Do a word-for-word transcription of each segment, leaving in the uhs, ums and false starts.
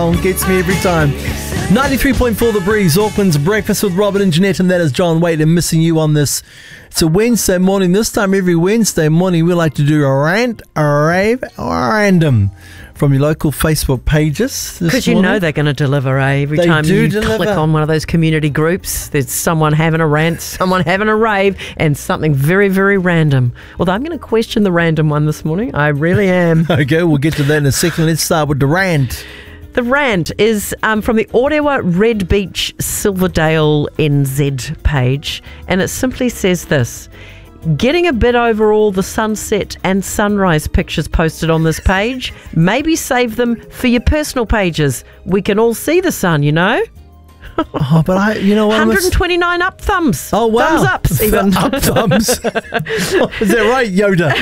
Gets me every time. ninety-three point four The Breeze, Auckland's Breakfast with Robin and Jeanette, and that is John Wade, and missing you on this. It's a Wednesday morning. This time every Wednesday morning we like to do a rant, a rave, or a random from your local Facebook pages. Because you know they're going to deliver, eh? Every They time do you deliver. click on one of those community groups, there's someone having a rant, someone having a rave, and something very, very random. Although I'm going to question the random one this morning. I really am. Okay, we'll get to that in a second. Let's start with the rant. The rant is um, from the Orewa Red Beach Silverdale N Z page, and it simply says this: getting a bit over all the sunset and sunrise pictures posted on this page. Maybe save them for your personal pages. We can all see the sun, you know. Oh, but I, you know what? one hundred twenty-nine up thumbs. Oh, wow. Thumbs ups, even. Up thumbs. Is that right, Yoda?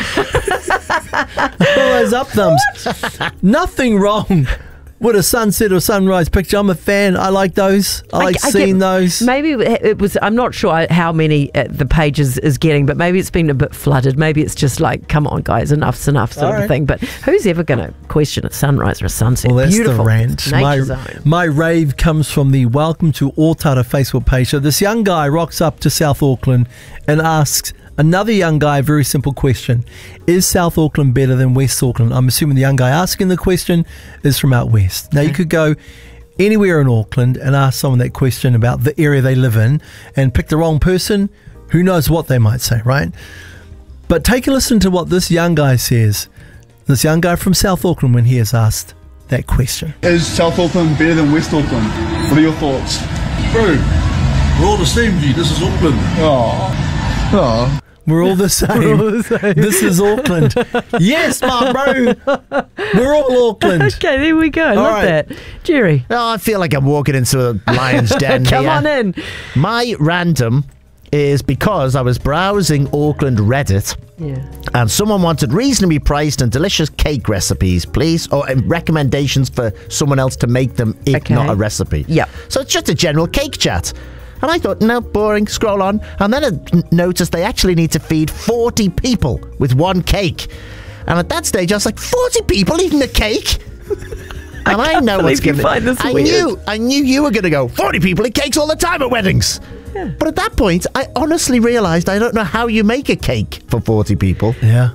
All those up thumbs. Nothing wrong with a sunset or sunrise picture. I'm a fan. I like those. I like I, I seeing get, those. Maybe it was, I'm not sure how many uh, the page is, is getting, but maybe it's been a bit flooded. Maybe it's just like, come on, guys, enough's enough sort All of right. a thing. But who's ever going to question a sunrise or a sunset? Well, that's Beautiful. the rant. Nature My, zone. my rave comes from the Welcome to Otara Facebook page. So this young guy rocks up to South Auckland and asks another young guy a very simple question. Is South Auckland better than West Auckland? I'm assuming the young guy asking the question is from out west. Now, you could go anywhere in Auckland and ask someone that question about the area they live in and pick the wrong person. Who knows what they might say, right? But take a listen to what this young guy says. This young guy from South Auckland when he is asked that question. Is South Auckland better than West Auckland? What are your thoughts? Bro, we're all the same, G. This is Auckland. Oh. Oh. We're all the same. We're all the same. This is Auckland. Yes, my bro. We're all Auckland. Okay, there we go. I love right. that. Jerry. Oh, I feel like I'm walking into a lion's den Come here. on in. My random is because I was browsing Auckland Reddit Yeah. and someone wanted reasonably priced and delicious cake recipes, please, or uh, recommendations for someone else to make them if Okay. not a recipe. Yep. So it's just a general cake chat. And I thought, no, boring, scroll on. And then I n- noticed they actually need to feed forty people with one cake. And at that stage, I was like, forty people eating a cake? And I, know what's believe you going find this I weird. knew, I knew you were going to go, forty people eat cakes all the time at weddings. Yeah. But at that point, I honestly realised I don't know how you make a cake for forty people. Yeah.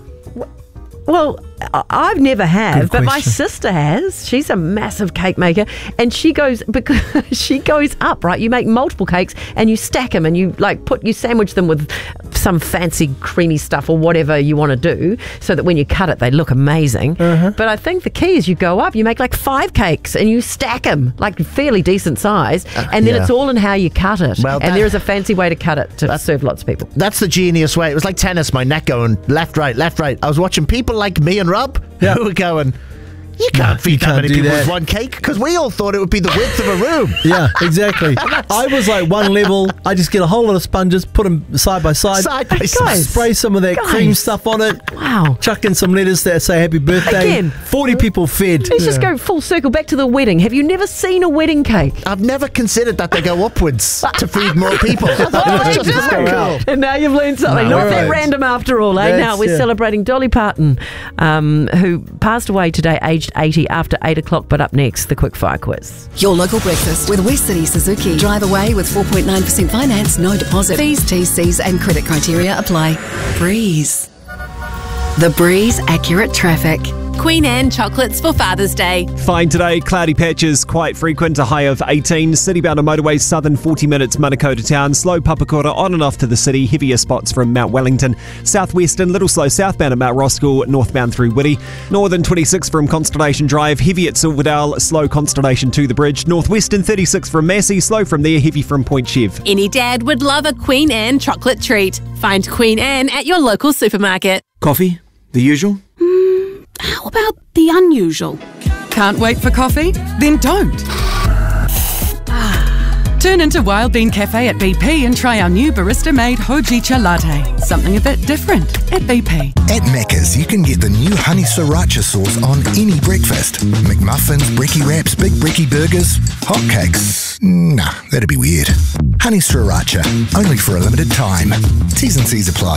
Well, I- I've never have, Good but my question. sister has. She's a massive cake maker, and she goes because she goes up, right? You make multiple cakes and you stack them, and you like put you sandwich them with some fancy creamy stuff or whatever you want to do, so that when you cut it, they look amazing. Uh-huh. But I think the key is you go up, you make like five cakes, and you stack them like fairly decent size, and then yeah. it's all in how you cut it. Well, and that- there is a fancy way to cut it to serve lots of people. That's the genius way. It was like tennis, my neck going left, right, left, right. I was watching people like me and Rob Yeah. who were going, you can't No, feed you that can't many do people that. with one cake, because we all thought it would be the width of a room. Yeah, exactly. I was like one level. I just get a whole lot of sponges, put them side by side, Side by Hey, side. guys. spray some of that Guys. cream stuff on it, Wow. chuck in some letters that say happy birthday. Again. forty people fed. Let's just go full circle back to the wedding. Have you never seen a wedding cake? I've never considered that they go upwards to feed more people. Oh, It's you just do. go out. And now you've learned something. No, Not that right. random after all, eh? That's- Now we're yeah. celebrating Dolly Parton, um, who passed away today, aged eighty, after eight o'clock. But up next, the quick fire quiz. Your local breakfast with West City Suzuki. Drive away with four point nine percent finance, no deposit. Fees, T's, C's and credit criteria apply. Breeze. The Breeze Accurate Traffic. Queen Anne chocolates for Father's Day. Fine today, cloudy patches quite frequent, a high of eighteen. City-bound on motorways, southern forty minutes, Manukau to town. Slow Papakura on and off to the city, heavier spots from Mount Wellington. Southwestern, little slow southbound at Mount Roskill, northbound through Whitty. Northern twenty-six from Constellation Drive, heavy at Silverdale, slow Constellation to the bridge. Northwestern thirty-six from Massey, slow from there, heavy from Point Chev. Any dad would love a Queen Anne chocolate treat. Find Queen Anne at your local supermarket. Coffee? The usual? How about the unusual? Can't wait for coffee? Then don't. Turn into Wild Bean Cafe at B P and try our new barista-made Hojicha latte. Something a bit different at B P. At Macca's, you can get the new honey sriracha sauce on any breakfast. McMuffins, brekkie wraps, big brekkie burgers, hotcakes. Nah, that'd be weird. Honey sriracha, only for a limited time. T's and C's apply.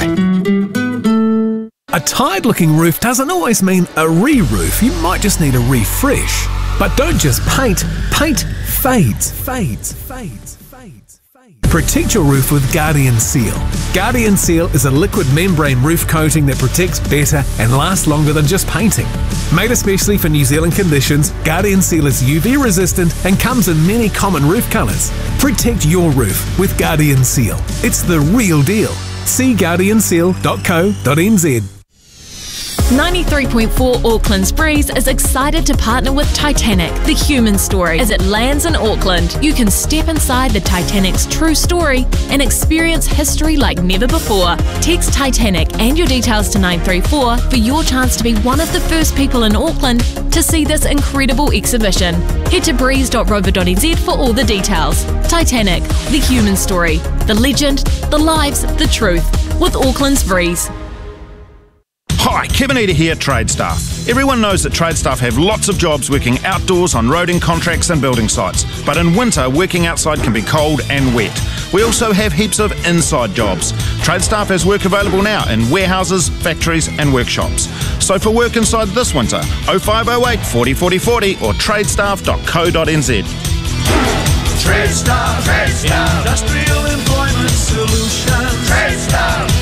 A tired-looking roof doesn't always mean a re-roof. You might just need a refresh. But don't just paint. Paint fades, fades, fades, fades, fades. Protect your roof with Guardian Seal. Guardian Seal is a liquid membrane roof coating that protects better and lasts longer than just painting. Made especially for New Zealand conditions, Guardian Seal is U V resistant and comes in many common roof colours. Protect your roof with Guardian Seal. It's the real deal. See guardian seal dot co dot n z. ninety-three point four Auckland's Breeze is excited to partner with Titanic, the human story. As it lands in Auckland, you can step inside the Titanic's true story and experience history like never before. Text Titanic and your details to nine three four for your chance to be one of the first people in Auckland to see this incredible exhibition. Head to breeze dot rover dot n z for all the details. Titanic, the human story. The legend, the lives, the truth. With Auckland's Breeze. Hi, Kevin Eater here, Trade Staff. Everyone knows that Trade Staff have lots of jobs working outdoors on roading contracts and building sites, but in winter working outside can be cold and wet. We also have heaps of inside jobs. Trade Staff has work available now in warehouses, factories and workshops. So for work inside this winter, oh five oh eight, forty, forty, forty or tradestaff dot co dot n z. Trade Staff, Trade Staff, Industrial Employment Solutions. Trade Staff.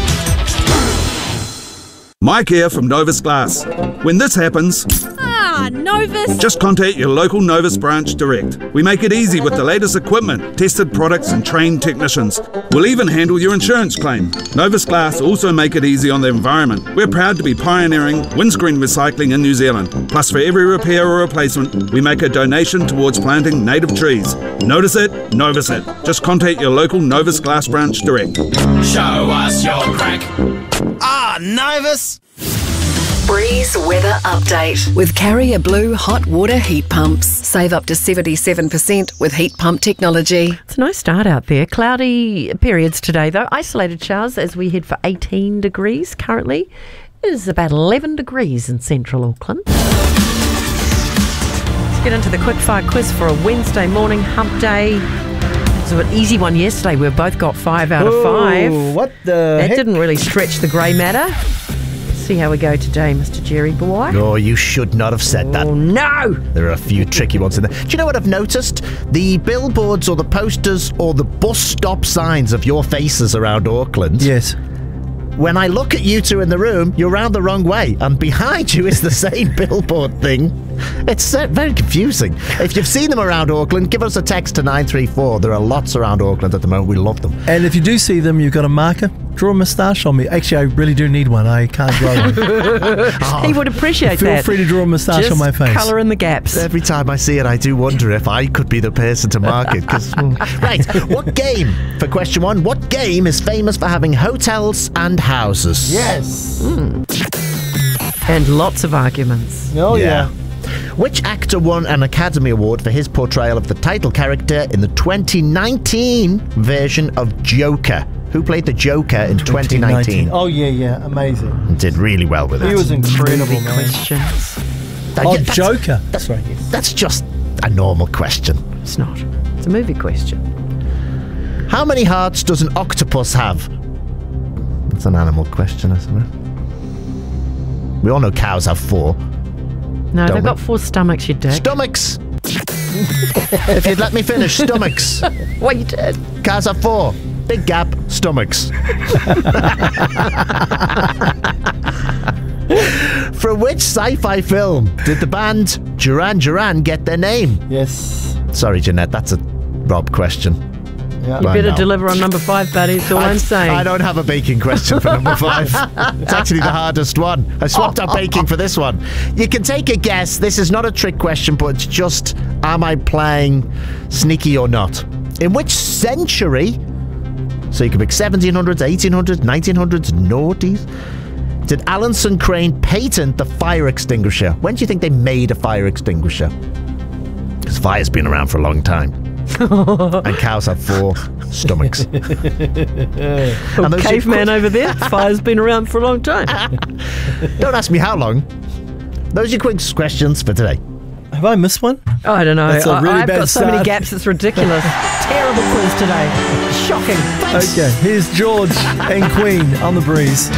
Mike here from Novus Glass. When this happens, Ah, Novus! just contact your local Novus branch direct. We make it easy with the latest equipment, tested products and trained technicians. We'll even handle your insurance claim. Novus Glass also make it easy on the environment. We're proud to be pioneering windscreen recycling in New Zealand. Plus for every repair or replacement, we make a donation towards planting native trees. Notice it, Novus it. Just contact your local Novus Glass branch direct. Show us your crack. Ah, Novus! Breeze weather update with Carrier Blue hot water heat pumps. Save up to seventy-seven percent with heat pump technology. It's a nice start out there. Cloudy periods today, though. Isolated showers as we head for eighteen degrees currently. It is about eleven degrees in central Auckland. Let's get into the quickfire quiz for a Wednesday morning hump day. It was an easy one yesterday. We both got five out of five. Ooh, what the That heck? didn't really stretch the grey matter. See how we go today, Mister Jerry boy. Oh, you should not have said that. Oh, no! There are a few tricky ones in there. Do you know what I've noticed? The billboards or the posters or the bus stop signs of your faces around Auckland. Yes. When I look at you two in the room, you're round the wrong way, and behind you is the same billboard thing. It's uh, very confusing. If you've seen them around Auckland, give us a text to nine three four. There are lots around Auckland at the moment. We love them. And if you do see them, you've got a marker, draw a moustache on me. Actually, I really do need one. I can't grow one. Oh, He would appreciate Feel that. free to draw a moustache Just on my face. colour in the gaps. Every time I see it, I do wonder if I could be the person to mark it. 'cause, mm. Right, what game, for question one, what game is famous for having hotels and houses? Yes. Mm. And lots of arguments. Oh, yeah. Which actor won an Academy Award for his portrayal of the title character in the twenty nineteen version of Joker? Who played the Joker in twenty nineteen? Oh, yeah, yeah. Amazing. And did really well with it. He was incredible, man. Questions. That- Oh, yeah, that's- Joker. That's right. That's just a normal question. It's not. It's a movie question. How many hearts does an octopus have? That's an animal question, isn't it? We all know cows have four. No, Don't they've we? got four stomachs, you dick. Stomachs! If you'd let me finish, stomachs. Well, you did. Cows have four. Big gap, stomachs. From which sci-fi film did the band Duran Duran get their name? Yes. Sorry, Jeanette, that's a Rob question. Yeah. You I better know. deliver on number five, buddy. That's all I, I'm saying. I don't have a baking question for number five. It's actually the hardest one. I swapped out baking for this one. You can take a guess. This is not a trick question, but it's just, am I playing sneaky or not? In which century, so you can pick seventeen hundreds, eighteen hundreds, nineteen hundreds, noughties, did Alanson Crane patent the fire extinguisher? When do you think they made a fire extinguisher? Because fire's been around for a long time. And cows have four stomachs. Oh, caveman over there. Fire's been around for a long time. Don't ask me how long. Those are your quick questions for today. Have I missed one? Oh, I don't know. That's a I- really I've bad got so many start. gaps, it's ridiculous. Terrible quiz today. Shocking. Okay, here's George and Queen on the Breeze.